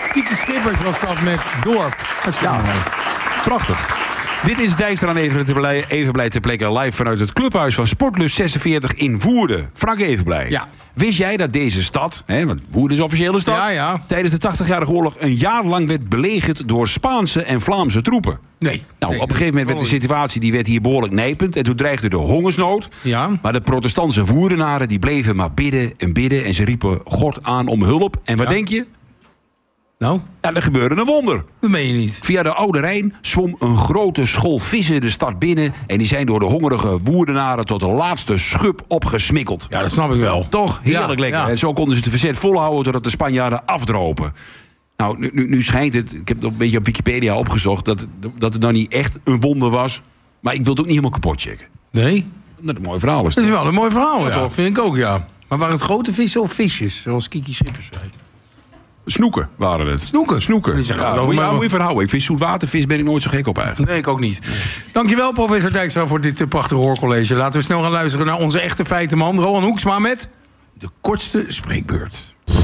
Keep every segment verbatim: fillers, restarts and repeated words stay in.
Kiki Schippers was dat met Dorp. Ja, prachtig. Dit is Dijkstra aan Evenblij, Evenblij ter plekke live vanuit het clubhuis van Sportlust zesenveertig in Woerden. Frank Evenblij. Ja. Wist jij dat deze stad, hè, want Woerden is officiële stad, Ja, ja. tijdens de tachtigjarige oorlog een jaar lang werd belegerd door Spaanse en Vlaamse troepen? Nee. Nou, nee, op een gegeven moment werd de situatie die werd hier behoorlijk nijpend. En toen dreigde de hongersnood. Ja. Maar de protestantse Woerdenaren die bleven maar bidden en bidden. En ze riepen God aan om hulp. En wat Ja. denk je? Nou, Ja, er gebeurde een wonder. dat meen je niet. Via de Oude Rijn zwom een grote school vissen de stad binnen. En die zijn door de hongerige Woerdenaren tot de laatste schub opgesmikkeld. Ja, dat snap ik wel. Toch? Heerlijk Ja, lekker. ja. En zo konden ze het verzet volhouden totdat de Spanjaarden afdropen. Nou, nu, nu, nu schijnt het, ik heb het een beetje op Wikipedia opgezocht, dat, dat het nou niet echt een wonder was. Maar ik wil het ook niet helemaal kapot checken. Nee? Dat is een mooi verhaal is Dat het. is wel een mooi verhaal, Ja, ja. toch? Vind ik ook, ja. Maar waren het grote vissen of visjes? Zoals Kiki Schippers zei. Snoeken waren het. Snoeken? Snoeken. Die zijn Ja, altijd moet je, ook ja, maar- moet je verhouden. Ik vind zoetwatervis ben ik nooit zo gek op eigenlijk. Nee, ik ook niet. Dankjewel, professor Dijkstra, voor dit uh, prachtige hoorcollege. Laten we snel gaan luisteren naar onze echte feitenman, Rowan Hoeksma, met de kortste spreekbeurt.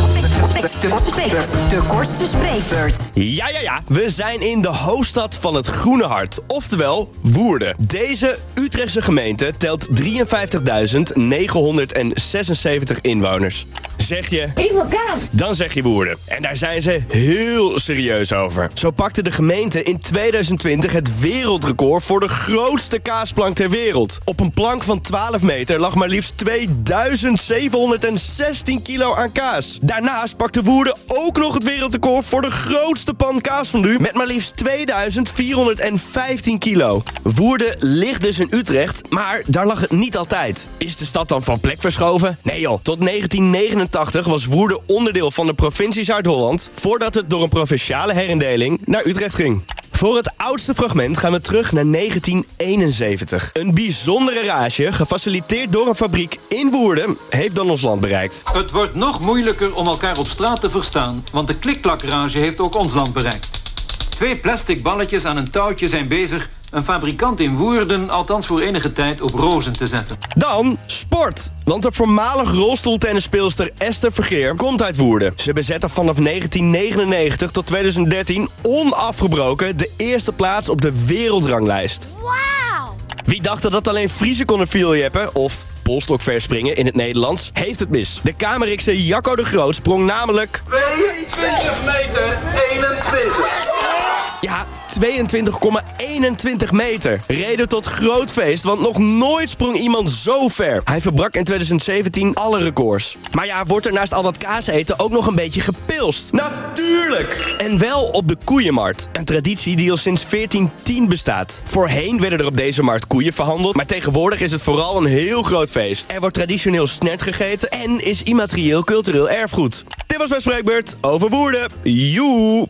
De kortste spreekbeurt. De kortste spreekbeurt. Ja, ja, ja. We zijn in de hoofdstad van het Groene Hart. Oftewel Woerden. Deze Utrechtse gemeente telt drieënvijftigduizend negenhonderdzesenzeventig inwoners. Zeg je... Ik wil kaas. Dan zeg je Woerden. En daar zijn ze heel serieus over. Zo pakte de gemeente in tweeduizend twintig het wereldrecord voor de grootste kaasplank ter wereld. Op een plank van twaalf meter lag maar liefst tweeduizend zevenhonderdzestien kilo aan kaas. Daarnaast pakte Woerden ook nog het wereldrecord voor de grootste pan kaasfondue met maar liefst tweeduizend vierhonderdvijftien kilo. Woerden ligt dus in Utrecht, maar daar lag het niet altijd. Is de stad dan van plek verschoven? Nee joh, tot negentien negenentachtig was Woerden onderdeel van de provincie Zuid-Holland, voordat het door een provinciale herindeling naar Utrecht ging. Voor het oudste fragment gaan we terug naar negentien eenenzeventig. Een bijzondere rage, gefaciliteerd door een fabriek in Woerden, heeft dan ons land bereikt. Het wordt nog moeilijker om elkaar op straat te verstaan, want de klikklakrage heeft ook ons land bereikt. Twee plastic balletjes aan een touwtje zijn bezig een fabrikant in Woerden althans voor enige tijd op rozen te zetten. Dan sport. Want de voormalig rolstoeltennisspeelster Esther Vergeer komt uit Woerden. Ze bezette vanaf negentien negenennegentig tot tweeduizend dertien onafgebroken de eerste plaats op de wereldranglijst. Wauw. Wie dacht dat dat alleen Friese konden vieljeppen, of polstokverspringen in het Nederlands, heeft het mis. De Kamerikse Jacco de Groot sprong namelijk... tweeëntwintig meter eenentwintig. Ja, tweeëntwintig komma eenentwintig meter. Reden tot groot feest, want nog nooit sprong iemand zo ver. Hij verbrak in tweeduizend zeventien alle records. Maar ja, wordt er naast al dat kaas eten ook nog een beetje gepilst? Natuurlijk! En wel op de koeienmarkt. Een traditie die al sinds veertien tien bestaat. Voorheen werden er op deze markt koeien verhandeld, maar tegenwoordig is het vooral een heel groot feest. Er wordt traditioneel snert gegeten en is immaterieel cultureel erfgoed. Dit was mijn spreekbeurt over Woerden. Joe!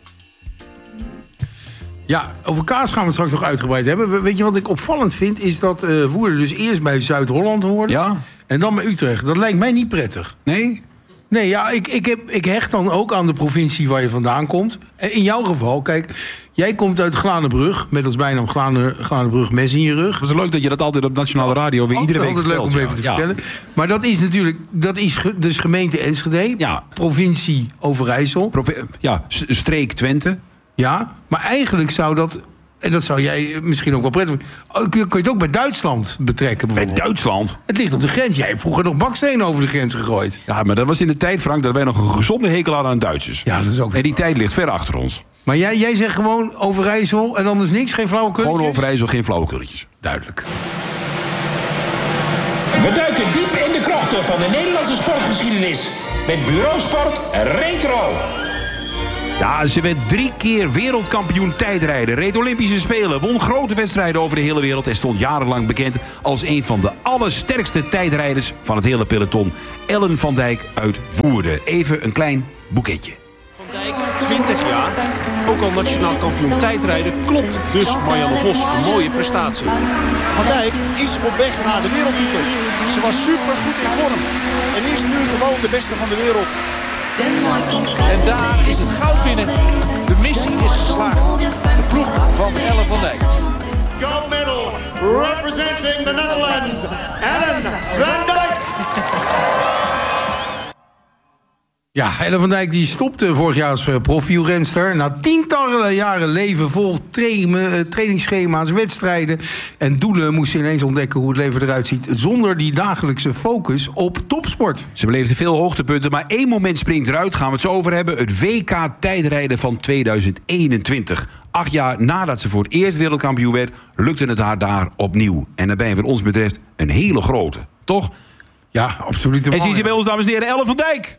Ja, over kaas gaan we het straks nog uitgebreid hebben. Weet je wat ik opvallend vind? Is dat uh, Woerden dus eerst bij Zuid-Holland hoorde. Ja. En dan bij Utrecht. Dat lijkt mij niet prettig. Nee? Nee, ja, ik, ik, heb, ik hecht dan ook aan de provincie waar je vandaan komt. En in jouw geval, kijk, jij komt uit Glanenbrug. Met als bijnaam Glane, Glanenbrug mes in je rug. Het is leuk dat je dat altijd op Nationale Radio weer iedere week Altijd leuk vertelt. om even te ja. vertellen. Maar dat is natuurlijk, dat is ge, dus gemeente Enschede. Ja. Provincie Overijssel. Provi- Ja, s- streek Twente. Ja, maar eigenlijk zou dat... En dat zou jij misschien ook wel prettig vinden. Kun je kun je het ook bij Duitsland betrekken Bij bijvoorbeeld? Duitsland. Het ligt op de grens. Jij hebt vroeger nog bakstenen over de grens gegooid. Ja, maar dat was in de tijd, Frank, dat wij nog een gezonde hekel hadden aan Duitsers. Ja, dat is ook... En die tijd ligt ver achter ons. Maar jij, jij zegt gewoon Overijssel en anders niks? Geen flauwe kulletjes? Gewoon Overijssel, geen flauwekulletjes. Duidelijk. We duiken diep in de krochten van de Nederlandse sportgeschiedenis. Met Bureau Sport Retro. Ja, ze werd drie keer wereldkampioen tijdrijden, reed Olympische Spelen, won grote wedstrijden over de hele wereld en stond jarenlang bekend als een van de allersterkste tijdrijders van het hele peloton. Ellen van Dijk uit Woerden. Even een klein boeketje. Van Dijk, twintig jaar, ook al nationaal kampioen tijdrijden, klopt dus Marianne Vos een mooie prestatie. Van Dijk is op weg naar de wereldtitel. Ze was super goed in vorm en is nu gewoon de beste van de wereld. En daar is het goud binnen. De missie is geslaagd. De ploeg van Ellen van Dijk. Gold medal representing the Netherlands, Ellen van Dijk. Ja, Ellen van Dijk die stopte vorig jaar als profielrenster. Na tientallen jaren leven vol tra- trainingsschema's, wedstrijden en doelen... moest ze ineens ontdekken hoe het leven eruit ziet... zonder die dagelijkse focus op topsport. Ze beleefde veel hoogtepunten, maar één moment springt eruit. Gaan we het zo over hebben. Het W K tijdrijden van tweeduizend eenentwintig. Acht jaar nadat ze voor het eerst wereldkampioen werd... lukte het haar daar opnieuw. En dan ben je wat ons betreft een hele grote. Toch? Ja, absoluut. En zie je bij ons, dames en heren, Ellen van Dijk.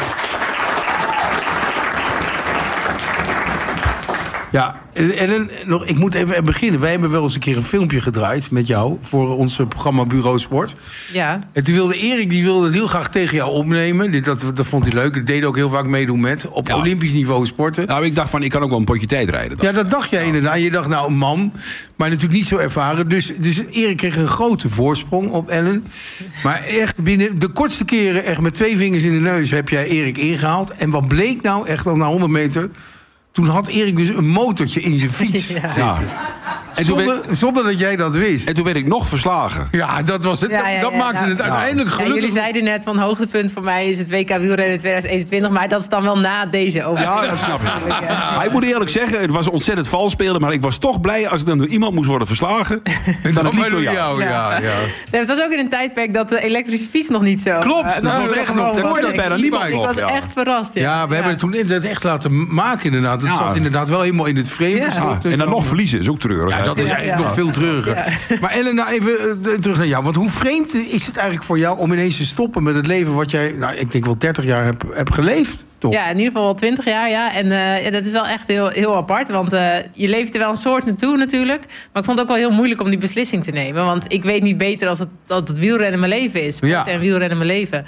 Ja, en nog, ik moet even beginnen. Wij hebben wel eens een keer een filmpje gedraaid met jou... voor ons programma Bureau Sport. Ja. En toen wilde Erik die wilde het heel graag tegen jou opnemen. Dit, dat, dat vond hij leuk. Dat deed ook heel vaak meedoen met. Op Ja. olympisch niveau sporten. Nou, ik dacht van, ik kan ook wel een potje tijd rijden. Dan. Ja, dat dacht jij inderdaad. Je dacht, nou, een man. Maar natuurlijk niet zo ervaren. Dus, dus Erik kreeg een grote voorsprong op Ellen. Maar echt binnen de kortste keren... echt met twee vingers in de neus heb jij Erik ingehaald. En wat bleek nou echt al na honderd meter... Toen had Erik dus een motortje in zijn fiets. Ja. Ja. En toen Zonder, werd, zonder dat jij dat wist. en toen werd ik nog verslagen. Ja, dat was het. Ja, ja, dat ja, maakte nou, het uiteindelijk Ja, gelukkig. jullie zeiden net van hoogtepunt voor mij is het W K wielrennen tweeduizend eenentwintig. Maar dat is dan wel na deze over. Ja, dat snap ik. Maar ik moet eerlijk zeggen, het was ontzettend vals spelen... maar ik was toch blij als ik dan door iemand moest worden verslagen... dan het niet door jou. Ja, ja. Nee, het was ook in een tijdperk dat de elektrische fiets nog niet zo... Klopt, uh, dat nou, was echt gewoon nog- Daar kon je voordat bijna ik- niemand Ik op, was ja. echt verrast. Ja, Ja, we hebben het toen het echt laten maken inderdaad. Het Ja. zat inderdaad wel helemaal in het frame Ja. verstopt. Dus En dan nog verliezen, is ook treurig. Ja, dat is Ja, eigenlijk ja. nog veel treuriger. Maar Ellen, nou even uh, terug naar jou. Want hoe vreemd is het eigenlijk voor jou om ineens te stoppen met het leven... wat jij, nou, ik denk wel dertig jaar hebt heb geleefd, toch? Ja, in ieder geval wel twintig jaar, ja. En uh, ja, dat is wel echt heel, heel apart. Want uh, je leeft er wel een soort naartoe natuurlijk. Maar ik vond het ook wel heel moeilijk om die beslissing te nemen. Want ik weet niet beter als het, dat het wielrennen mijn leven is. Sport Ja. en wielrennen mijn leven.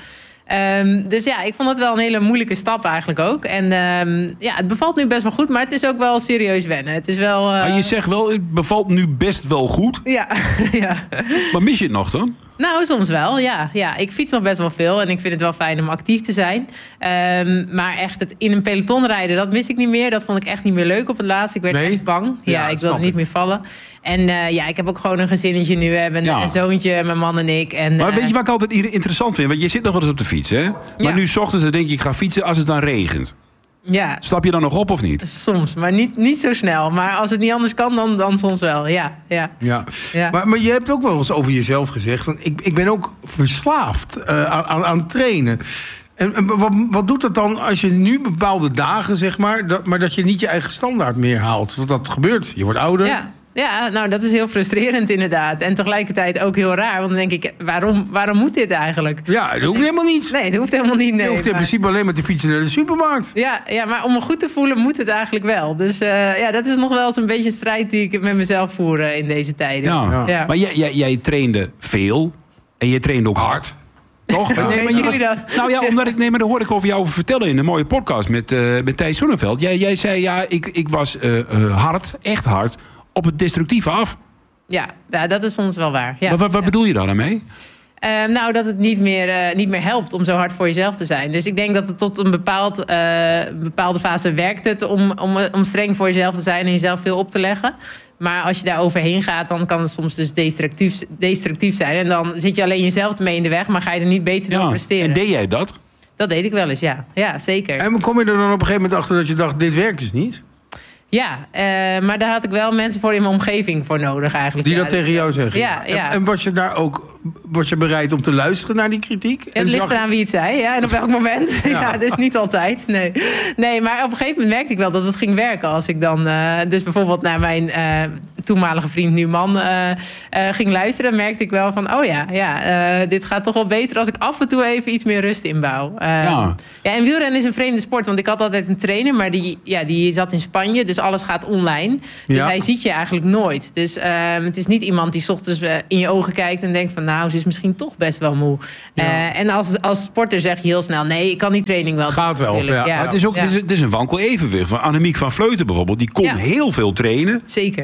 Um, dus ja, ik vond het wel een hele moeilijke stap eigenlijk ook. En um, ja, het bevalt nu best wel goed. Maar het is ook wel serieus wennen. Het is wel... Uh... Maar je zegt wel, het bevalt nu best wel goed. Ja, ja. Maar mis je het nog dan? Nou, soms wel, ja. ja. Ik fiets nog best wel veel en ik vind het wel fijn om actief te zijn. Um, maar echt het in een peloton rijden, dat mis ik niet meer. Dat vond ik echt niet meer leuk op het laatst. Ik werd Nee? echt bang. Ja, Ja, ik dat wilde snap niet ik. meer vallen. En uh, ja, ik heb ook gewoon een gezinnetje nu. We hebben Ja. een zoontje, mijn man en ik. En, Maar uh, weet je wat ik altijd interessant vind? Want je zit nog wel eens op de fiets, hè? Maar Ja. nu 's ochtends dan denk je, ik ga fietsen als het dan regent. Ja, Stap je dan nog op of niet? soms, maar niet, niet zo snel. Maar als het niet anders kan, dan, dan soms wel. Ja, ja. Ja. Ja. Maar, maar je hebt ook wel eens over jezelf gezegd... Van, ik, ik ben ook verslaafd uh, aan, aan, aan trainen. En, en wat, wat doet dat dan als je nu bepaalde dagen, zeg maar... Dat, maar dat je niet je eigen standaard meer haalt? Want dat gebeurt. Je wordt ouder. Ja. Ja, nou, dat is heel frustrerend inderdaad. En tegelijkertijd ook heel raar. Want dan denk ik, waarom, waarom moet dit eigenlijk? Ja, dat hoeft helemaal niet. Nee, het hoeft helemaal niet. Nee, je hoeft in maar- principe alleen maar te fietsen naar de supermarkt. Ja, ja, maar om me goed te voelen moet het eigenlijk wel. Dus uh, ja, dat is nog wel eens een beetje een strijd die ik met mezelf voer uh, in deze tijden. Ja. Ja. Maar jij, jij, jij trainde veel en je trainde ook hard. Toch? Hoe Nee, maar weten je jullie was- dat? Nou ja, omdat ik, nee, maar daar hoorde ik over jou vertellen in een mooie podcast met, uh, met Thijs Zonneveld. Jij, jij zei, ja, ik, ik was uh, uh, hard, echt hard, op het destructieve af. Ja, ja, dat is soms wel waar. Ja. Maar wat, wat Ja. bedoel je daar dan mee? Uh, nou, dat het niet meer, uh, niet meer helpt om zo hard voor jezelf te zijn. Dus ik denk dat het tot een, bepaald, uh, een bepaalde fase werkt het om, om, om streng voor jezelf te zijn en jezelf veel op te leggen. Maar als je daar overheen gaat, dan kan het soms dus destructief, destructief zijn. En dan zit je alleen jezelf mee in de weg, maar ga je er niet beter door presteren. En deed jij dat? Dat deed ik wel eens, ja. Ja, zeker. En kom je er dan op een gegeven moment achter dat je dacht... dit werkt dus niet? Ja, uh, maar daar had ik wel mensen voor in mijn omgeving voor nodig eigenlijk. Die ja, dat tegen jou zeggen? Ja, ja. En, en was je daar ook was je bereid om te luisteren naar die kritiek? Het en ligt zag- eraan wie het zei, ja, en op welk moment. Ja, Ja. dus niet altijd, nee. Nee, maar op een gegeven moment merkte ik wel dat het ging werken. Als ik dan uh, dus bijvoorbeeld naar mijn uh, toenmalige vriend, nu man, uh, uh, ging luisteren... merkte ik wel van, oh ja, ja uh, dit gaat toch wel beter... als ik af en toe even iets meer rust inbouw. Uh, ja. ja, en wielrennen is een vreemde sport, want ik had altijd een trainer... maar die, ja, die zat in Spanje, dus alles gaat online. Dus Ja. hij ziet je eigenlijk nooit. Dus uh, het is niet iemand die 's ochtends uh, in je ogen kijkt en denkt van... nou, ze is misschien toch best wel moe. Ja. Uh, en als, als sporter zeg je heel snel... nee, ik kan die training wel Gaat doen, wel, natuurlijk. ja. Ja. Maar het is ook Ja. het is, het is een wankel evenwicht. Van Annemiek van Vleuten bijvoorbeeld, die kon Ja. heel veel trainen. Zeker. Dat was ook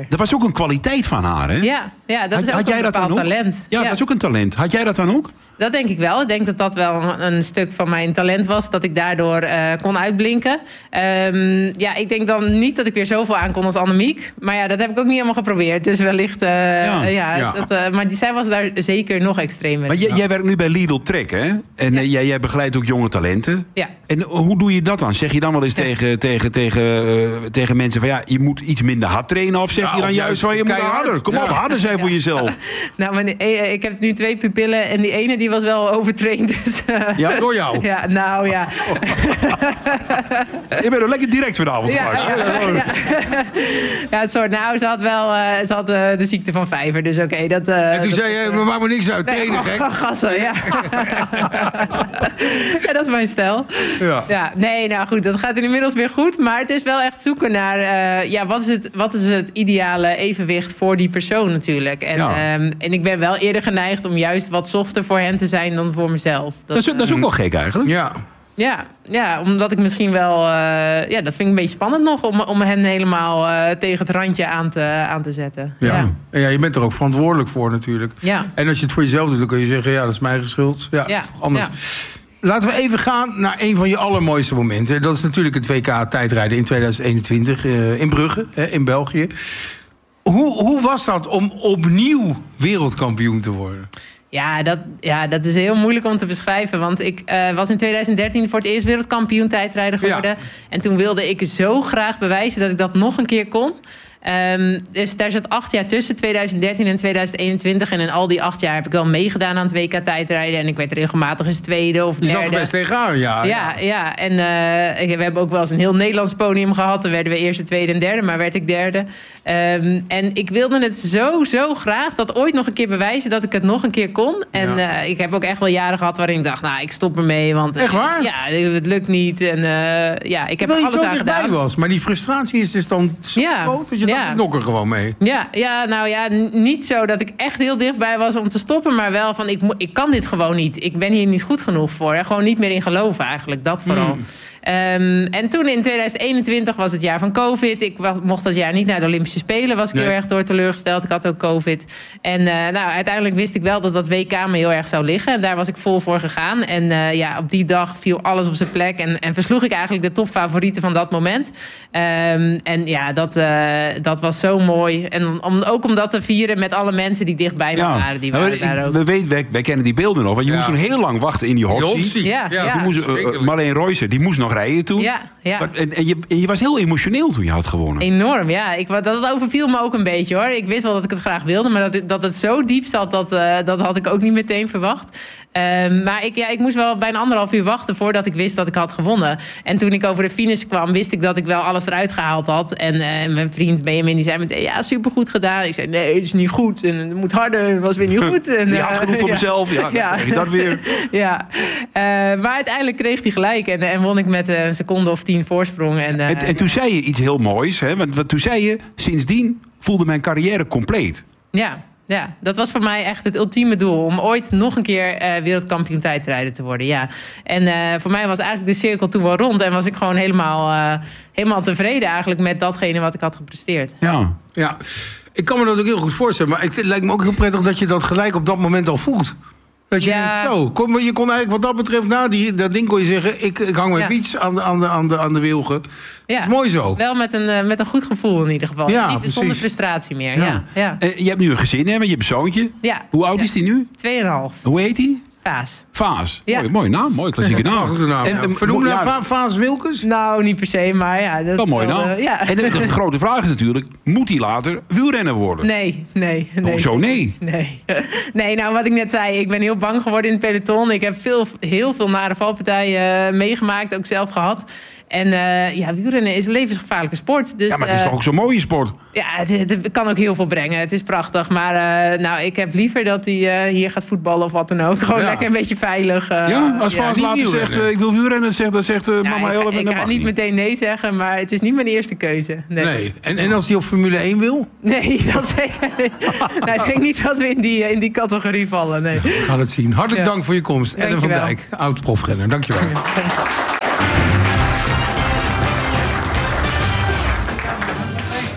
een kwaliteit van haar, hè? Ja, ja dat had, is ook had jij een dat bepaald dan ook? talent. Ja, Ja. dat is ook een talent. Had jij dat dan ook? Dat denk ik wel. Ik denk dat dat wel een, een stuk van mijn talent was. Dat ik daardoor uh, kon uitblinken. Um, ja, ik denk dan niet dat ik weer zoveel aan kon als Annemiek. Maar ja, dat heb ik ook niet helemaal geprobeerd. Dus wellicht... Uh, ja, ja, ja. Dat, uh, maar die, zij was daar zeker nog extremer. Maar j- jij werkt nu bij Lidl Trek, hè? En ja. uh, jij, jij begeleidt ook jonge talenten. Ja. En uh, hoe doe je dat dan? Zeg je dan wel eens ja. tegen, tegen, tegen, uh, tegen mensen van... ja, je moet iets minder hard trainen? Of zeg ja, je dan juist van, je moet harder? Kom ja. op, harder zijn ja. voor jezelf. Nou, maar, uh, ik heb nu twee pupillen en die ene die was wel overtraind. Dus, uh, ja, door jou? Ja, nou ja. Je bent er lekker direct vanavond. Ja, ja, ja, ja. ja, het soort, nou, ze had wel uh, ze had, uh, de ziekte van vijver, dus oké. Okay, dat. Uh, en toen dat, zei je, we maken maar niks uit, trainen, nee, gek. Oh, gassen, ja. ja, dat is mijn stijl. Ja. ja. Nee, nou goed, dat gaat inmiddels weer goed. Maar het is wel echt zoeken naar, uh, ja, wat is, het, wat is het ideale evenwicht voor die persoon natuurlijk. En, ja. um, en ik ben wel eerder geneigd om juist wat softer voor hen te zijn dan voor mezelf. Dat, dat, is, dat is ook wel gek eigenlijk. Ja. Ja, ja, omdat ik misschien wel... Uh, ja, dat vind ik een beetje spannend nog... om, om hen helemaal uh, tegen het randje aan te, aan te zetten. Ja. Ja. En ja, je bent er ook verantwoordelijk voor natuurlijk. Ja. En als je het voor jezelf doet, dan kun je zeggen... ja, dat is mijn eigen schuld. Ja, ja. Dat is anders. Ja. Laten we even gaan naar een van je allermooiste momenten. Dat is natuurlijk het W K tijdrijden in tweeduizend eenentwintig uh, in Brugge, hè, in België. Hoe, hoe was dat om opnieuw wereldkampioen te worden? Ja dat, ja, dat is heel moeilijk om te beschrijven. Want ik uh, was in tweeduizend dertien voor het eerst wereldkampioen tijdrijden geworden. Ja. En toen wilde ik zo graag bewijzen dat ik dat nog een keer kon. Um, dus daar zat acht jaar tussen, tweeduizend dertien en tweeduizend eenentwintig. En in al die acht jaar heb ik wel meegedaan aan het W K tijdrijden. En ik werd regelmatig eens tweede of derde. Je zat er best tegenaan, ja. Ja, ja. En uh, we hebben ook wel eens een heel Nederlands podium gehad. Dan werden we eerste, tweede en derde, maar werd ik derde. Um, en ik wilde het zo, zo graag dat ooit nog een keer bewijzen dat ik het nog een keer kon. En ja. uh, ik heb ook echt wel jaren gehad waarin ik dacht, nou, ik stop ermee. Want echt waar? Ja, het lukt niet. En uh, ja, ik heb er alles aan gedaan. Was, maar die frustratie is dus dan zo ja. groot dat je Ja. Ik nok er gewoon mee. Ja, ja, nou ja, n- niet zo dat ik echt heel dichtbij was om te stoppen. Maar wel van, ik, mo- ik kan dit gewoon niet. Ik ben hier niet goed genoeg voor. Hè. Gewoon niet meer in geloven eigenlijk, dat vooral. Mm. Um, en toen in tweeduizend eenentwintig was het jaar van COVID. Ik was, mocht dat jaar niet naar de Olympische Spelen. Was ik nee. heel erg door teleurgesteld. Ik had ook COVID. En uh, nou, uiteindelijk wist ik wel dat dat W K me heel erg zou liggen. En daar was ik vol voor gegaan. En uh, ja, op die dag viel alles op zijn plek. En, en versloeg ik eigenlijk de topfavorieten van dat moment. Um, en ja, dat, uh, dat was zo mooi. En om, ook om dat te vieren met alle mensen die dichtbij me ja. waren. Die waren ik, daar ook. We weten, wij, wij kennen die beelden nog. Want je ja. moest toen heel lang wachten in die hot seat. Ja, ja. ja. Moest, uh, Marleen Roysen, die moest nog rijden toen. Ja, ja. Maar, en, en, je, en je was heel emotioneel toen je had gewonnen. Enorm, ja. Ik, dat overviel me ook een beetje, hoor. Ik wist wel dat ik het graag wilde. Maar dat, dat het zo diep zat, dat, uh, dat had ik ook niet meteen verwacht. Um, maar ik, ja, ik moest wel bijna anderhalf uur wachten voordat ik wist dat ik had gewonnen. En toen ik over de finish kwam, wist ik dat ik wel alles eruit gehaald had. En uh, mijn vriend Benjamin die zei meteen, ja, supergoed gedaan. Ik zei, nee, het is niet goed. En het moet harder. Het was weer niet goed. En, je had genoeg voor ja. mezelf. Ja, dan ja. krijg je dat weer. ja. Uh, maar uiteindelijk kreeg hij gelijk. En, en won ik met een seconde of tien voorsprong. En, uh, en, en toen ja. zei je iets heel moois. Hè? Want, want toen zei je, sindsdien voelde mijn carrière compleet. Ja. Ja, dat was voor mij echt het ultieme doel. Om ooit nog een keer uh, wereldkampioen tijdrijden te worden. Ja. En uh, voor mij was eigenlijk de cirkel toen wel rond. En was ik gewoon helemaal, uh, helemaal tevreden eigenlijk met datgene wat ik had gepresteerd. Ja, ja. Ik kan me dat ook heel goed voorstellen. Maar het lijkt me ook heel prettig dat je dat gelijk op dat moment al voelt. Dat je ja. denkt, zo, kom, je kon eigenlijk wat dat betreft... na die, dat ding kon je zeggen, ik, ik hang mijn ja. fiets aan de, aan de, aan de, aan de wilgen. Ja. Dat is mooi zo. Wel met een, uh, met een goed gevoel in ieder geval. Ja, Niet, zonder frustratie meer. Ja. Ja. Ja. Uh, je hebt nu een gezin, hè? Je hebt een zoontje. Ja. Hoe oud ja. is die nu? Tweeënhalf. Hoe heet die? Vaas. Vaas. Ja. Mooi, mooie naam, mooi klassieke naam. naam. En, en, Vernoemd naar Va- Vaas Wilkes? Nou, niet per se, maar ja. Dat wel mooi naam. Uh, ja. En de, de grote vraag is natuurlijk, moet hij later wielrenner worden? Nee, nee. nee. Hoezo nee? Nee. Nee, nou wat ik net zei, ik ben heel bang geworden in het peloton. Ik heb veel, heel veel nare valpartijen uh, meegemaakt, ook zelf gehad. En uh, ja, wielrennen is een levensgevaarlijke sport. Dus, ja, maar het is uh, toch ook zo'n mooie sport? Ja, het, het kan ook heel veel brengen. Het is prachtig. Maar uh, nou, ik heb liever dat hij uh, hier gaat voetballen of wat dan ook. Gewoon ja. lekker een beetje veilig. Uh, ja, als Vaas ja, later zegt, uh, ik wil wielrennen, zegt, dan zegt uh, ja, mama Elf. Ik, ik ga niet meteen nee zeggen, maar het is niet mijn eerste keuze. Nee. nee. En, en als hij op Formule één wil? Nee, dat zeker niet. Nee, ik denk niet dat we in die, in die categorie vallen. Nee. Nou, we gaan het zien. Hartelijk ja. dank voor je komst. Ellen van Dijk, oud-profrenner. Dank je wel. Ja.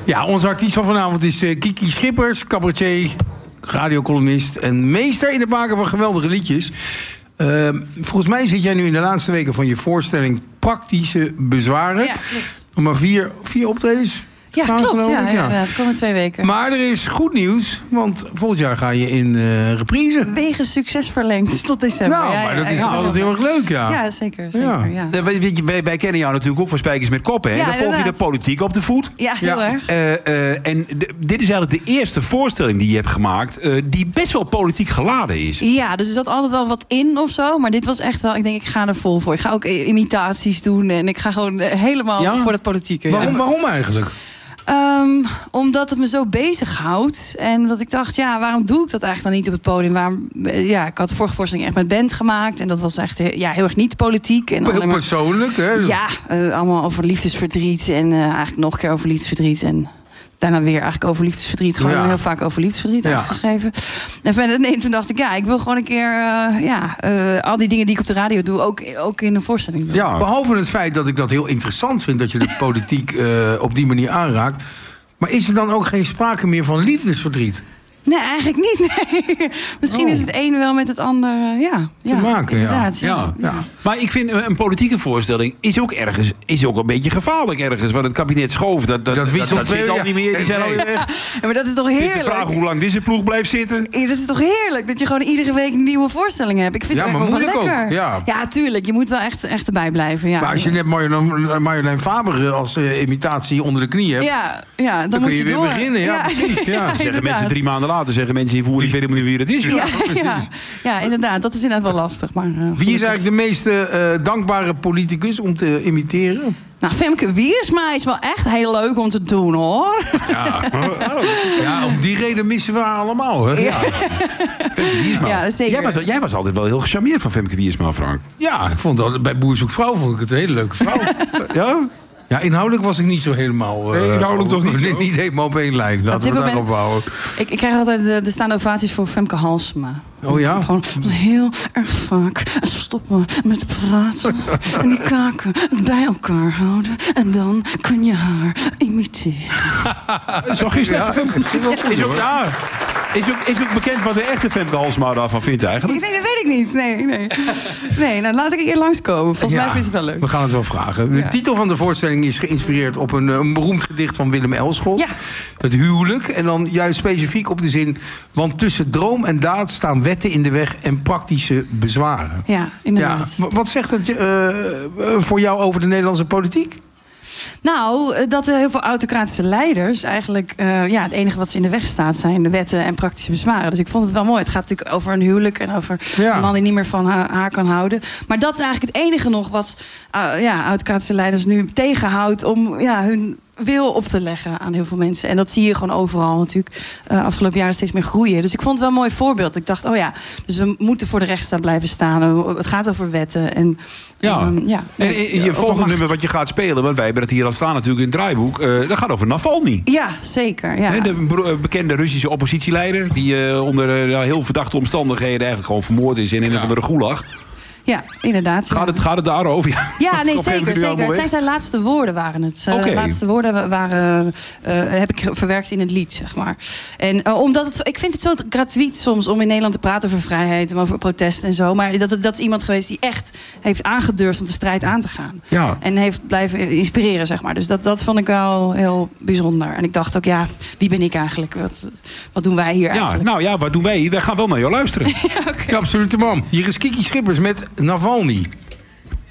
Ja, onze artiest van vanavond is uh, Kiki Schippers, cabaretier, radiocolumnist en meester in het maken van geweldige liedjes. Uh, volgens mij zit jij nu in de laatste weken van je voorstelling Praktische Bezwaren. Ja, klopt. Nog maar vier, vier optredens. Ja, gaan, klopt. Ja, ja. ja, ja, het komen twee weken. Maar er is goed nieuws, want volgend jaar ga je in uh, reprise. Wegen succes verlengd tot december. Nou, ja, maar ja, dat is ja, toch ja, altijd heel erg leuk, ja. Ja, zeker. zeker ja. Ja. Ja, wij, wij, wij kennen jou natuurlijk ook van Spijkers met Kop, hè? Ja, Dan volg je de inderdaad. politiek op de voet. Ja, heel Ja. erg. Uh, uh, en de- dit is eigenlijk de eerste voorstelling die je hebt gemaakt... Uh, die best wel politiek geladen is. Ja, dus er zat altijd wel wat in of zo. Maar dit was echt wel, ik denk, ik ga er vol voor. Ik ga ook imitaties doen en ik ga gewoon eh, helemaal Ja? voor het politieke. Waarom, Ja. waarom eigenlijk? Um, omdat het me zo bezighoudt. En dat ik dacht, ja, waarom doe ik dat eigenlijk dan niet op het podium? Waarom, ja, ik had de vorige voorstelling echt met band gemaakt. En dat was echt ja, heel erg niet politiek. En Heel alleen maar- persoonlijk, hè? Ja, uh, allemaal over liefdesverdriet. En uh, eigenlijk nog een keer over liefdesverdriet. En daarna weer eigenlijk over liefdesverdriet. Gewoon Ja. heel vaak over liefdesverdriet Ja. geschreven. En verder, nee, toen dacht ik, ja, ik wil gewoon een keer... Uh, ja, uh, al die dingen die ik op de radio doe, ook, ook in een voorstelling doen. Ja. Behalve het feit dat ik dat heel interessant vind... dat je de politiek uh, op die manier aanraakt. Maar is er dan ook geen sprake meer van liefdesverdriet Nee, eigenlijk niet. Nee. Misschien Oh. is het een wel met het ander, uh, ja. te ja, maken? Ja. inderdaad, ja. Ja. Ja. Maar ik vind uh, een politieke voorstelling is ook ergens is ook een beetje gevaarlijk ergens. Want het kabinet schoof, dat, dat, Dat wisselt dat, zit weer, al ja. niet meer. Die zijn Nee. alweer weg. Ja, maar dat is toch De heerlijk? vraag hoe lang deze ploeg blijft zitten. Ja, dat is toch heerlijk dat je gewoon iedere week een nieuwe voorstelling hebt. Ik vind Ja, het maar echt wel moeilijk lekker. ook, ja. ja, tuurlijk. Je moet wel echt, echt erbij blijven. Ja. Maar als je net Marjolein, Marjolein Faber als uh, imitatie onder de knie hebt... ja, ja, dan, dan moet kun je weer door. beginnen. Ja, precies. Ja. Zeggen inderdaad. mensen drie maanden later, zeggen mensen in voer, ik weet helemaal niet wie dat is. Ja, ja, ja, inderdaad. Dat is inderdaad wel lastig. Maar, uh, Wie is gelukkig. eigenlijk de meest uh, dankbare politicus om te imiteren? Nou, Femke Wiersma is wel echt heel leuk om te doen, hoor. Ja, ja om die reden missen we haar allemaal. Hè? Ja. Femke Wiersma. Ja, zeker. Jij was, jij was altijd wel heel gecharmeerd van Femke Wiersma, Frank. ja, ik vond dat bij Boer Zoekt Vrouw vond ik het een hele leuke vrouw. Ja? Ja, inhoudelijk was ik niet zo helemaal... Uh, Nee, inhoudelijk toch niet zo? Niet helemaal op één lijn. Laten we dit het moment- daarop houden. Ik, ik krijg altijd de, de staande ovaties voor Femke Halsema. Oh ja? Gewoon heel erg vaak stoppen met praten. En die kaken bij elkaar houden. En dan kun je haar imiteren. Dat is wel geen slechte Ja, Femke. Is ook, ja, is, ook, is ook bekend wat de echte Femke Halsema daarvan vindt eigenlijk. Nee, dat weet ik niet. Nee, nee. Nee, nou laat ik een keer langskomen. Volgens Ja, mij vindt het wel leuk. We gaan het wel vragen. De Ja. titel van de voorstelling is geïnspireerd op een, een beroemd gedicht van Willem Elschot. Ja. Het huwelijk. En dan juist specifiek op de zin... want tussen droom en daad staan wetten in de weg en praktische bezwaren. Ja, Ja, inderdaad. w- wat zegt het uh, voor jou over de Nederlandse politiek? Nou, eh, dat er heel veel autocratische leiders eigenlijk... eh, ja, het enige wat ze in de weg staat zijn de wetten en praktische bezwaren. Dus ik vond het wel mooi. Het gaat natuurlijk over een huwelijk en over Ja. een man die niet meer van haar, haar kan houden. Maar dat is eigenlijk het enige nog wat uh, ja, autocratische leiders nu tegenhoudt... om ja, hun wil op te leggen aan heel veel mensen. En dat zie je gewoon overal natuurlijk uh, afgelopen jaren steeds meer groeien. Dus ik vond het wel een mooi voorbeeld. Ik dacht, oh ja, dus we moeten voor de rechtsstaat blijven staan. Het gaat over wetten. En, Ja. um, ja En in je over volgende macht. nummer wat je gaat spelen, want wij hebben het hier al staan natuurlijk in het draaiboek, uh, dat gaat over Navalny. Ja, zeker. Ja. Hè, de bero- bekende Russische oppositieleider, die uh, onder uh, heel verdachte omstandigheden eigenlijk gewoon vermoord is in een of andere gulag. Ja, inderdaad. Gaat ja. het, gaat het daarover? Ja, nee, Of hebben zeker. jullie zeker. allemaal Het zijn weg? zijn laatste woorden, waren het. Uh, Oké. De laatste woorden waren, uh, heb ik verwerkt in het lied, zeg maar. En uh, omdat het, ik vind het zo gratuit soms om in Nederland te praten over vrijheid, over protest en zo. Maar dat, dat is iemand geweest die echt heeft aangedurfd om de strijd aan te gaan. Ja. En heeft blijven inspireren, zeg maar. Dus dat, dat vond ik wel heel bijzonder. En ik dacht ook, ja, wie ben ik eigenlijk? Wat, wat doen wij hier Ja, eigenlijk? nou ja, wat doen wij? Wij gaan wel naar jou luisteren. De absolute man. Hier is Kiki Schippers met Navalny.